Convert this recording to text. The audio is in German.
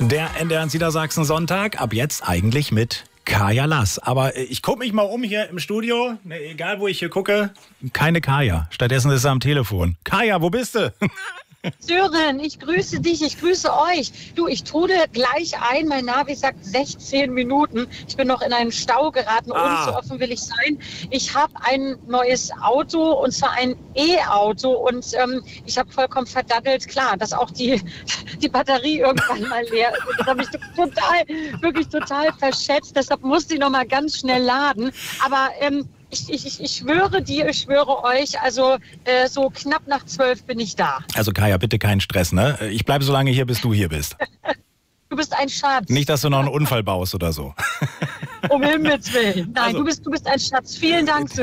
Der NDR Niedersachsen Sonntag, ab jetzt eigentlich mit Kaya Lass. Aber ich gucke mich mal um hier im Studio, egal wo ich hier gucke, keine Kaya. Stattdessen ist sie am Telefon. Kaya, wo bist du? Sören, ich grüße dich, ich grüße euch. Du, ich trude gleich ein. Mein Navi sagt 16 Minuten. Ich bin noch in einen Stau geraten, ohne so offen will ich sein. Ich habe ein neues Auto, und zwar ein E-Auto. Und ich habe vollkommen verdattelt, klar, dass auch die Batterie irgendwann mal leer ist. Das habe ich wirklich total verschätzt. Deshalb musste ich noch mal ganz schnell laden. Aber ich schwöre dir, ich schwöre euch, also so knapp nach 12 bin ich da. Also Kaya, bitte keinen Stress, ne? Ich bleibe so lange hier, bis du hier bist. Du bist ein Schatz. Nicht, dass du noch einen Unfall baust oder so. Um Himmels Willen. Nein, Also, du bist ein Schatz. Vielen Dank, Sören.